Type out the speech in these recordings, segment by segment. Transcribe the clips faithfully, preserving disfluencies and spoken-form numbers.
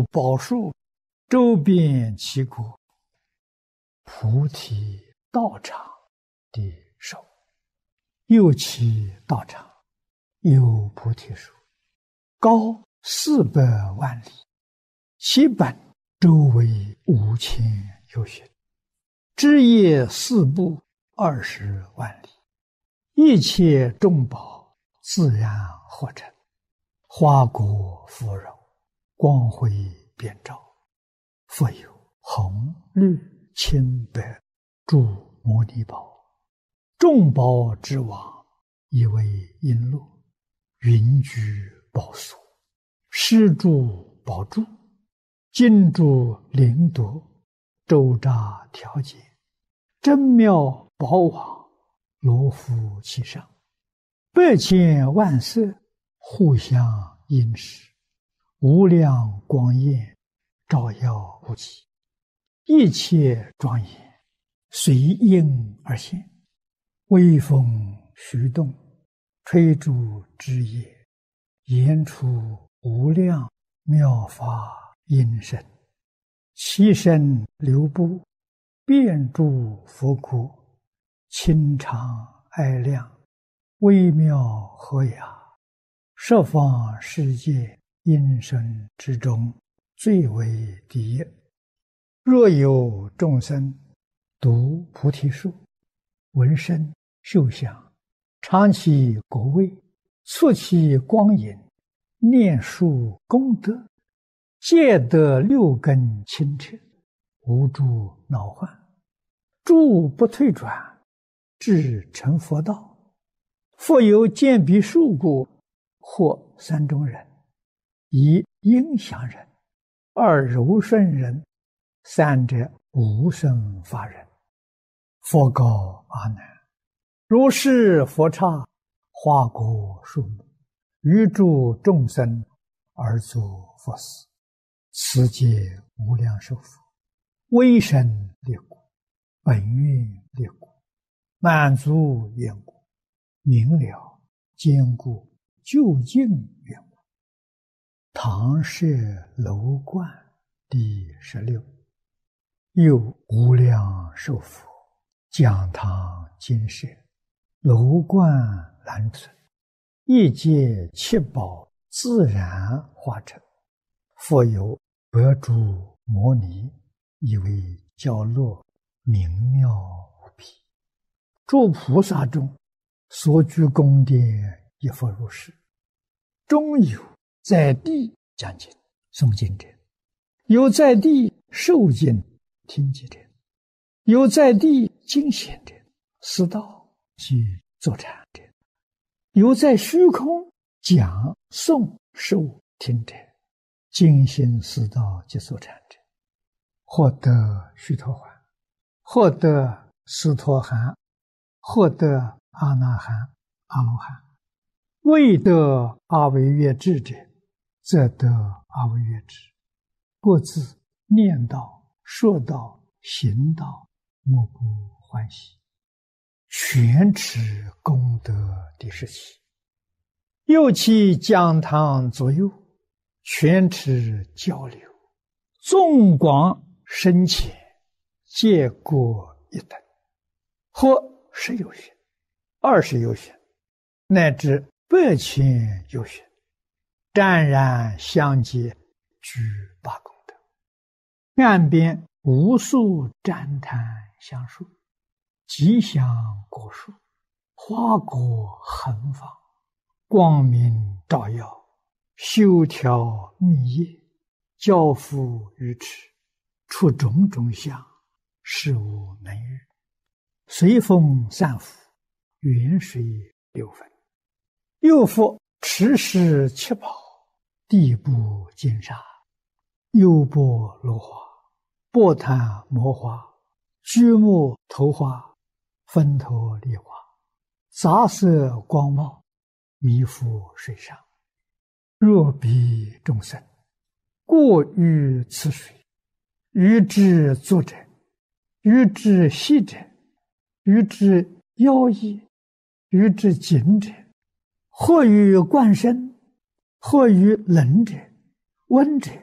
诸宝树周遍其国，菩提道场的手，右其道场有菩提树，高四百万里，其本周围五千由旬，枝叶四部二十万里，一切众宝自然合成，花果芙蓉，光辉遍照。复有红绿青白诸摩尼宝，众宝之王，以为璎珞，云居宝所，施诸宝柱，金珠灵夺，周匝调节，真妙宝网，罗浮其上，百千万色互相映饰，无量光焰照耀不极，一切庄严随应而现，微风徐动，吹竹枝叶，言出无量妙法音声，其身流布，遍诸佛国，清常哀亮，微妙和雅，十方世界音声之中最为第一。若有众生读菩提树，闻声嗅香，尝其果味，触其光影，念树功德，皆得六根清澈，无诸恼患，诸不退转，至成佛道。复有见彼树故，或三种人：一应祥人，二柔顺人，三者无生法人。佛告阿难：如是佛刹，花果树木，于诸众生而作佛事，此皆无量寿佛，威神力故，本愿力故，满足愿故，明了坚固究竟愿故。唐舍楼观第十六。又无量寿佛讲堂金舍，楼观栏存，一界七宝自然化成，复有百诸摩尼，以为角落，明妙无比。诸菩萨中所居宫殿，亦复如是。中有在地讲经诵经者，有在地受经听经者，有在地经显者，思道及坐禅者，有在虚空讲诵受听者，精心思道及坐禅者，获得须陀洹，获得斯陀含，获得阿那含、阿罗汉。未得阿惟越致者，则得阿惟越致。各自念道、说道、行道，莫不欢喜，全持功德第十七。又其讲堂左右，全持交流，纵广深浅，皆各一等，或十有旬，二十有旬，乃至百千有旬，湛然相接，具八功德。岸边无数旃檀香树，吉祥果树，花果横放，光明照耀，修条密叶，交付于持，出种种相，事无能遇。随风散伏，远水流分。又复持世七宝，地部金沙，优波罗花，波檀摩花，居木头花，分头梨花，杂色光茂，弥覆水上。若彼众生过于此水，于之作者，于之息者，于之妖异，于之紧者，或于观身，或于冷者、温者、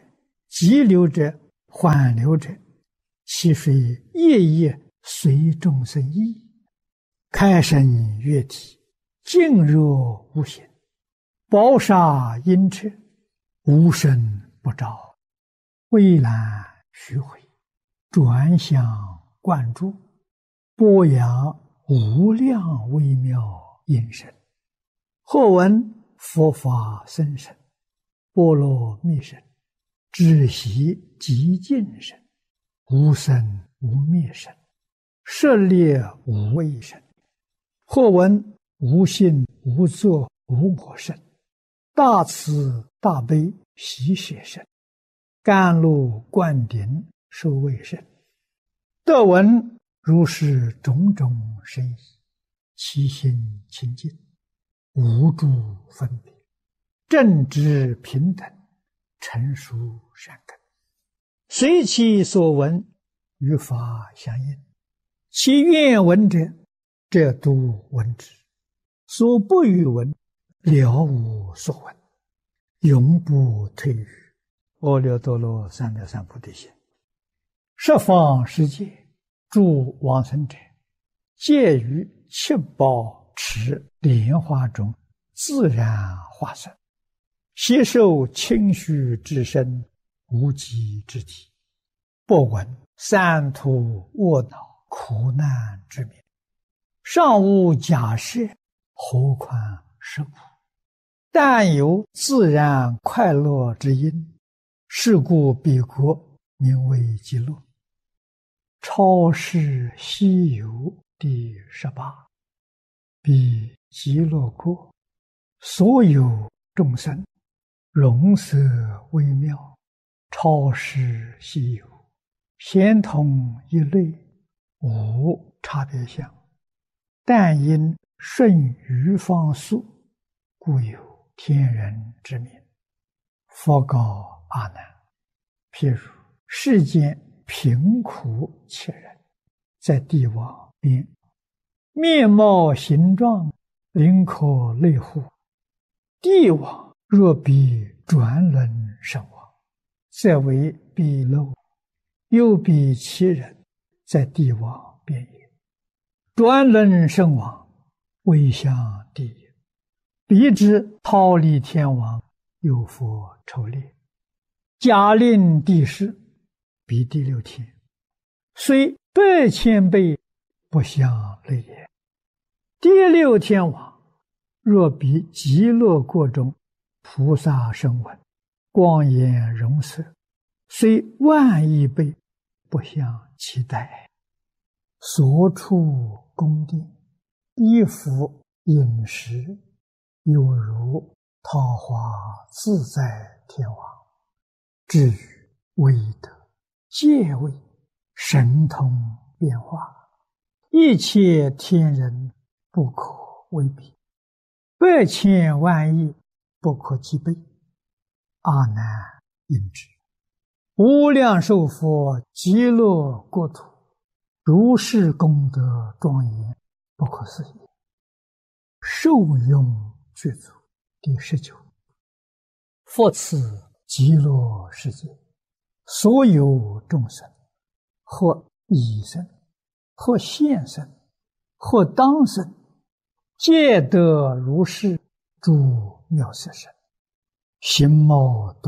急流者、缓流者，其水夜夜随众生意，开生月体，静若无形，宝沙阴彻，无声不着，蔚蓝虚回，转向灌注，波扬无量微妙音声。或闻佛法僧声，波罗蜜声，知悉极尽声，无生无灭声，舍猎无畏声。或闻无性无作无我声，大慈大悲喜舍声，甘露灌顶受畏声。得闻如是种种声意，其心清净，无诸分别，正直平等，成熟善根，随其所闻，与法相应。其愿闻者，则都闻之；所不欲闻，了无所闻，永不退于阿耨多罗三藐三菩提心。十方世界诸往生者，皆于七宝池莲花中自然化身，携受清虚之身，无极之体，不闻三途卧恼苦难之名，尚无假设，何况是苦？但有自然快乐之因，是故彼国名为极乐。超世西游第十八。彼极乐国，所有众生，容色微妙，超世西游，咸同一类，无差别相。但因顺于方速，故有天人之名。佛告阿难：譬如世间贫苦切人，在地网边，面貌形状，灵可类乎？地网若比转轮身亡，则为彼漏；又比其人，在地网边也。转轮身亡，为向地也。彼之忉利天王，有佛抽猎，假令地势，彼第六天，虽百千倍，不相类也。第六天王，若比极乐国中菩萨声闻，光颜容色，虽万亿倍，不相期待。所处宫殿，衣服饮食，有如桃花自在天王。至于威德、戒位、神通变化，一切天人不可为比，百千万亿不可计备。阿难应知，无量寿佛极乐国土，如是功德庄严，不可思议。受用具足第十九。复次极乐世界，所有众生，或已生，或现生，或当生，皆得如是诸妙色身，形貌端